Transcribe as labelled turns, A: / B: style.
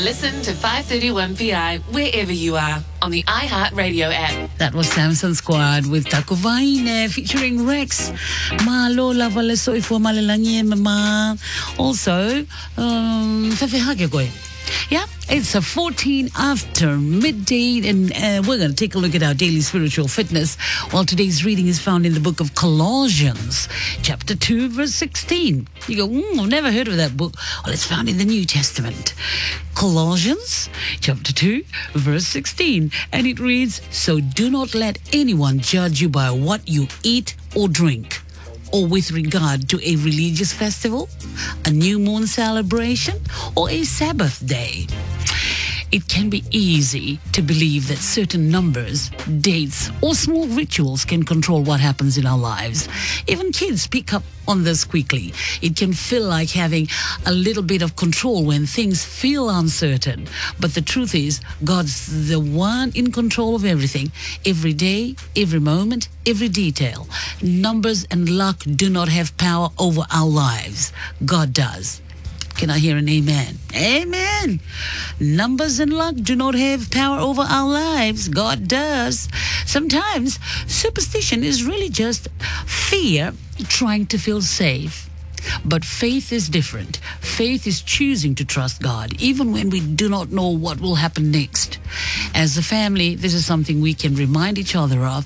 A: Listen to 531PI wherever you are on the iHeartRadio app.
B: That was Samson Squad with Takuvaine featuring Rex. Malo lavale soifo malalangie mama. Also, Fefe Hagegoy. Yeah, it's a 14 after midday, and we're going to take a look at our daily spiritual fitness. Well, today's reading is found in the book of Colossians, chapter 2, verse 16. You go, I've never heard of that book. Well, it's found in the New Testament. Colossians, chapter 2, verse 16. And it reads, "So do not let anyone judge you by what you eat or drink, or with regard to a religious festival, a new moon celebration, or a Sabbath day." It can be easy to believe that certain numbers, dates, or small rituals can control what happens in our lives. Even kids pick up on this quickly. It can feel like having a little bit of control when things feel uncertain. But the truth is, God's the one in control of everything, every day, every moment, every detail. Numbers and luck do not have power over our lives. God does. Can I hear an amen? Amen. Numbers and luck do not have power over our lives. God does. Sometimes superstition is really just fear trying to feel safe. But faith is different. Faith is choosing to trust God, even when we do not know what will happen next. As a family, this is something we can remind each other of